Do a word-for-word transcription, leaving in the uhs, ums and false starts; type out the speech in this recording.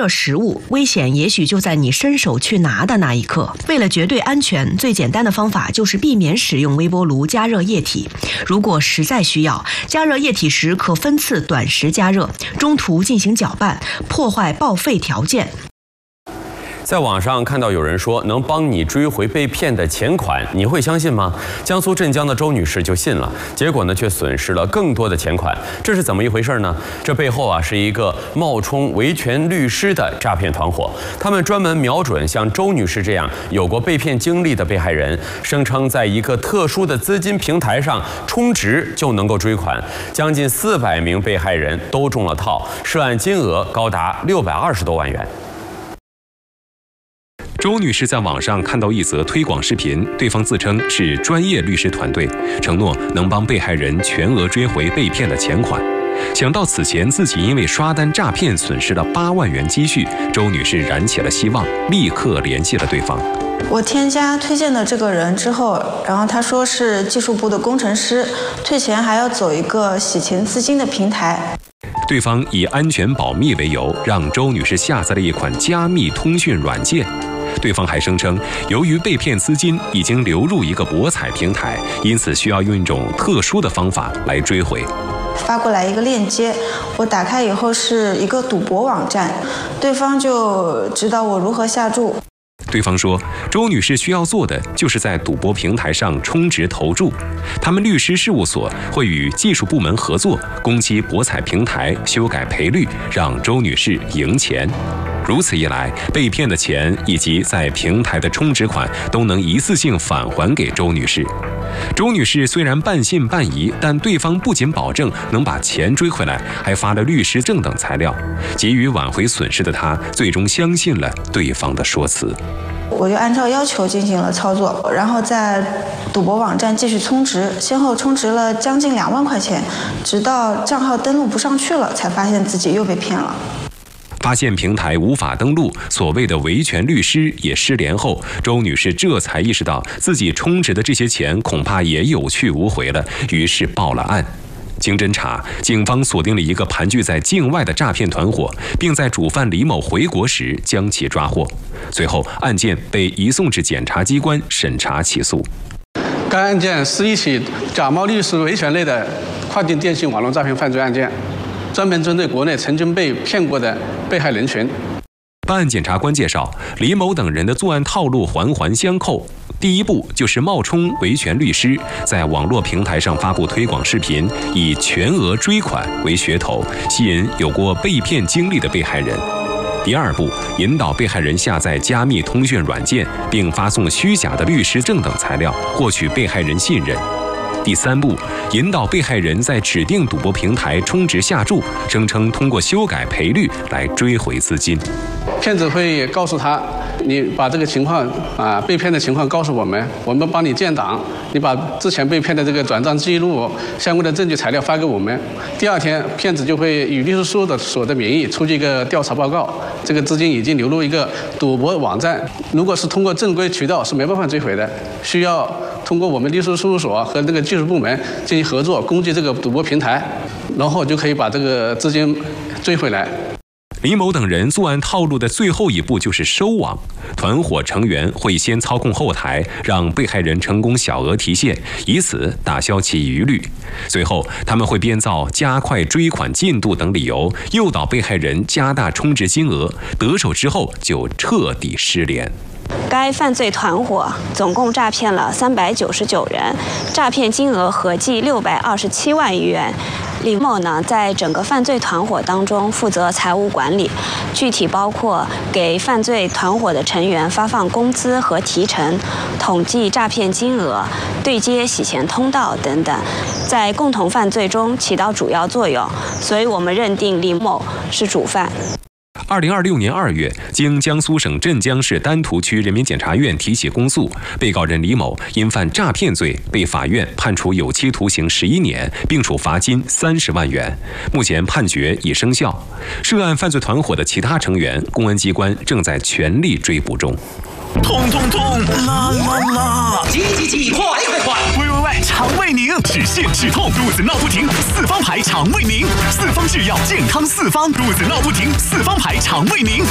热食物，危险也许就在你伸手去拿的那一刻。为了绝对安全，最简单的方法就是避免使用微波炉加热液体。如果实在需要，加热液体时可分次短时加热，中途进行搅拌，破坏报废条件。 在网上看到有人说能帮你追回被骗的钱款，你会相信吗？江苏镇江的周女士就信了，结果呢却损失了更多的钱款，这是怎么一回事呢？这背后啊是一个冒充维权律师的诈骗团伙，他们专门瞄准像周女士这样有过被骗经历的被害人，声称在一个特殊的资金平台上充值就能够追款，将近四百名被害人都中了套，涉案金额高达六百二十多万元。 周女士在网上看到一则推广视频，对方自称是专业律师团队，承诺能帮被害人全额追回被骗的钱款。想到此前自己因为刷单诈骗损失了八万元积蓄，周女士燃起了希望，立刻联系了对方。 我添加推荐的这个人之后，然后他说是技术部的工程师，退钱还要走一个洗钱资金的平台。 对方以安全保密为由，让周女士下载了一款加密通讯软件。对方还声称，由于被骗资金已经流入一个博彩平台，因此需要用一种特殊的方法来追回。 发过来一个链接，我打开以后是一个赌博网站，对方就指导我如何下注。 对方说，周女士需要做的就是在赌博平台上充值投注，他们律师事务所会与技术部门合作，攻击博彩平台，修改赔率，让周女士赢钱。如此一来，被骗的钱以及在平台的充值款都能一次性返还给周女士。周女士虽然半信半疑，但对方不仅保证能把钱追回来，还发了律师证等材料。急于挽回损失的她，最终相信了对方的说辞。 我就按照要求进行了操作，然后在赌博网站继续充值，先后充值了将近两万块钱，直到账号登录不上去了，才发现自己又被骗了。 发现平台无法登录，所谓的维权律师也失联后，周女士这才意识到自己充值的这些钱恐怕也有去无回了，于是报了案。经侦查，警方锁定了一个盘踞在境外的诈骗团伙，并在主犯李某回国时将其抓获。随后，案件被移送至检察机关审查起诉。 该案件是一起假冒律师维权类的跨境电信网络诈骗犯罪案件，专门针对国内曾经被骗过的被害人群。 办案检察官介绍，李某等人的作案套路环环相扣。第一步就是冒充维权律师，在网络平台上发布推广视频，以全额追款为噱头，吸引有过被骗经历的被害人。第二步，引导被害人下载加密通讯软件，并发送虚假的律师证等材料，获取被害人信任。第三步，引导被害人在指定赌博平台充值下注，声称通过修改赔率来追回资金。 骗子会告诉他，你把这个情况啊被骗的情况告诉我们，我们帮你建档，你把之前被骗的这个转账记录、相关的证据材料发给我们。第二天，骗子就会以律师事务所的名义出具一个调查报告，这个资金已经流入一个赌博网站，如果是通过正规渠道是没办法追回的，需要通过我们律师事务所和那个技术部门进行合作，攻击这个赌博平台，然后就可以把这个资金追回来。 李某等人作案套路的最后一步就是收网，团伙成员会先操控后台，让被害人成功小额提现，以此打消其疑虑。随后，他们会编造加快追款进度等理由，诱导被害人加大充值金额，得手之后就彻底失联。 该犯罪团伙总共诈骗了三百九十九人，诈骗金额合计六百二十七万余元。李某呢，在整个犯罪团伙当中负责财务管理，具体包括给犯罪团伙的成员发放工资和提成、统计诈骗金额、对接洗钱通道等等，在共同犯罪中起到主要作用。所以我们认定李某是主犯。 二零二六年二月，经江苏省镇江市丹徒区人民检察院提起公诉，被告人李某因犯诈骗罪，被法院判处有期徒刑十一年，并处罚金三十万元。目前判决已生效。涉案犯罪团伙的其他成员，公安机关正在全力追捕中。 痛痛痛，啦啦啦！ 急急急，快快快！ 喂喂喂，肠胃宁，止泻止痛，肚子闹不停，四方牌肠胃宁，四方制药健康四方，肚子闹不停，四方牌肠胃宁。